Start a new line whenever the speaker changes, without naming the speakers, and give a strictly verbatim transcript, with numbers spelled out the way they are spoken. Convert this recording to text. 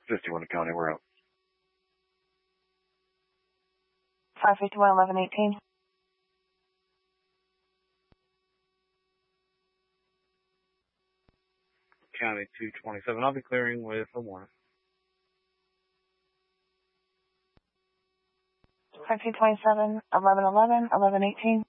fifty-one County, we're out.
five fifty-one, eleven eighteen.
County two twenty-seven. I'll be clearing with a warrant.
five two twenty-seven, eleven eleven, eleven eighteen.